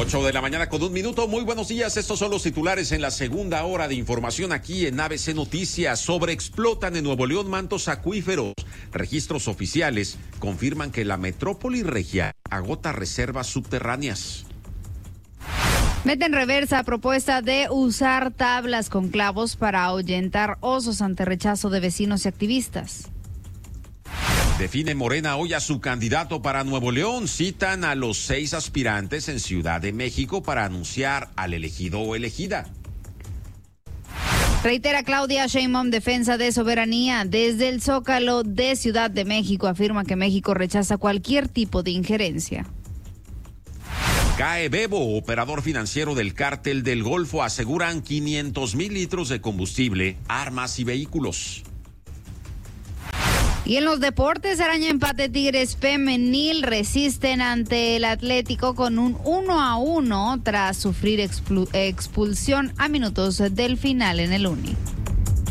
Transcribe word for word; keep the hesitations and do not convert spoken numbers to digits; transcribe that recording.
ocho de la mañana con un minuto. Muy buenos días. Estos son los titulares en la segunda hora de información aquí en A B C Noticias. Sobreexplotan en Nuevo León mantos acuíferos. Registros oficiales confirman que la metrópoli regia agota reservas subterráneas. Mete en reversa propuesta de usar tablas con clavos para ahuyentar osos ante rechazo de vecinos y activistas. Define Morena hoy a su candidato para Nuevo León. Citan a los seis aspirantes en Ciudad de México para anunciar al elegido o elegida. Reitera Claudia Sheinbaum defensa de soberanía. Desde el Zócalo de Ciudad de México afirma que México rechaza cualquier tipo de injerencia. Cae Bebo, operador financiero del Cártel del Golfo. Aseguran quinientos mil litros de combustible, armas y vehículos. Y en los deportes, araña empate Tigres femenil, resisten ante el Atlético con un uno a uno tras sufrir expulsión a minutos del final en el Uni.